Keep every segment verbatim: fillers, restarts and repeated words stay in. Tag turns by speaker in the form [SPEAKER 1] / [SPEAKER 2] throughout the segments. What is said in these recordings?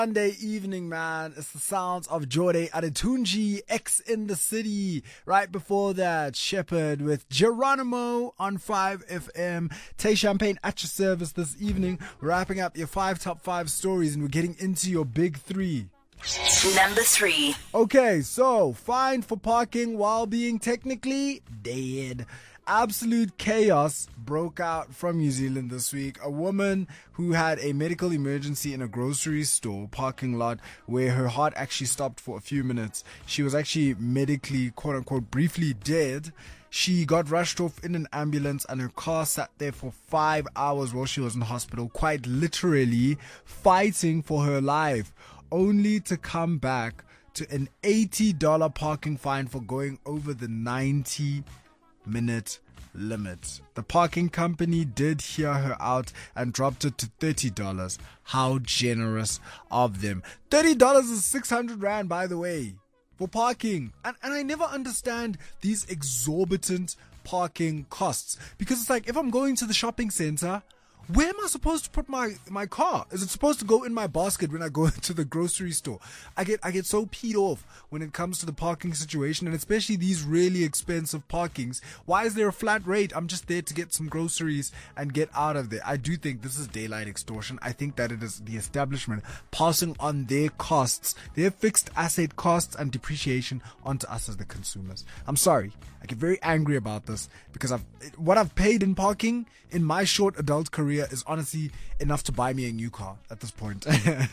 [SPEAKER 1] Sunday evening, man. It's the sounds of Jorde Adetunji, X in the City. Right before that, Shepherd with Geronimo on five F M. Tay Champagne at your service this evening. Wrapping up your five top five stories, and we're getting into your big three.
[SPEAKER 2] Number three.
[SPEAKER 1] Okay, so fined for parking while being technically dead. Absolute chaos broke out from New Zealand this week. A woman who had a medical emergency in a grocery store parking lot where her heart actually stopped for a few minutes. She was actually medically, quote unquote, briefly dead. She got rushed off in an ambulance and her car sat there for five hours while she was in hospital, quite literally fighting for her life, only to come back to an eighty dollars parking fine for going over the ninety minute limit. The parking company did hear her out and dropped it to thirty dollars. How generous of them. thirty dollars is six hundred rand, by the way, for parking. And, and I never understand these exorbitant parking costs, because it's like, if I'm going to the shopping center, where am I supposed to put my, my car? Is it supposed to go in my basket when I go to the grocery store? I get I get so peed off when it comes to the parking situation, and especially these really expensive parkings. Why is there a flat rate? I'm just there to get some groceries and get out of there. I do think this is daylight extortion. I think that it is the establishment passing on their costs, their fixed asset costs and depreciation onto us as the consumers. I'm sorry. I get very angry about this because I've what I've paid in parking in my short adult career is honestly enough to buy me a new car at this point.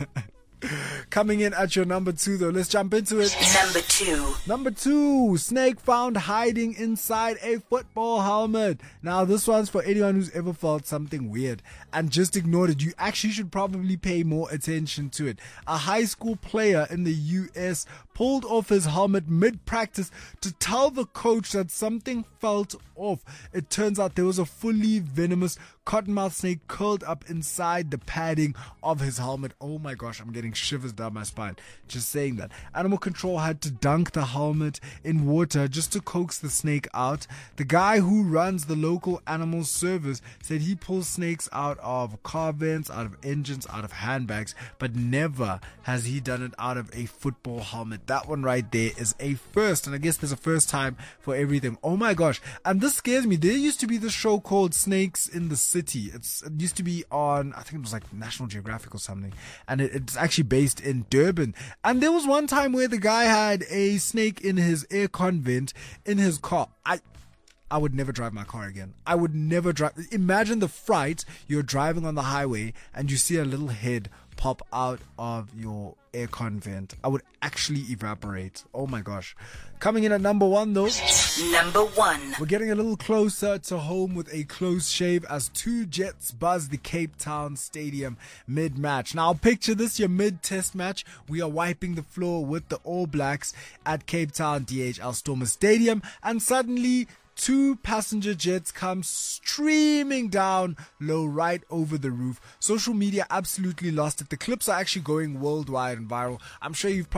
[SPEAKER 1] Coming in at your number two, though, let's jump into it.
[SPEAKER 2] Number two.
[SPEAKER 1] Number two, snake found hiding inside a football helmet. Now, this one's for anyone who's ever felt something weird and just ignored it. You actually should probably pay more attention to it. A high school player in the U S pulled off his helmet mid-practice to tell the coach that something felt off. It turns out there was a fully venomous cottonmouth snake curled up inside the padding of his helmet. Oh my gosh, I'm getting shivers down my spine just saying that. Animal control had to dunk the helmet in water just to coax the snake out. The guy who runs the local animal service said he pulls snakes out of car vents, out of engines, out of handbags, but never has he done it out of a football helmet. That one right there is a first, and I guess there's a first time for everything. Oh my gosh. And this scares me. There used to be this show called Snakes in the City. It's, it used to be on, I think it was like National Geographic or something, and it, it's actually based in Durban. And there was one time where the guy had a snake in his aircon vent in his car. I I would never drive my car again. I would never drive. Imagine the fright. You're driving on the highway and you see a little head pop out of your aircon vent. I would actually evaporate. Oh my gosh. Coming in at number one, though.
[SPEAKER 2] Number one.
[SPEAKER 1] We're getting a little closer to home with a close shave as two jets buzz the Cape Town Stadium mid-match. Now, picture this, your mid-test match. We are wiping the floor with the All Blacks at Cape Town D H L Stormers Stadium, and suddenly two passenger jets come streaming down low right over the roof. Social media absolutely lost it. The clips are actually going worldwide and viral. I'm sure you've probably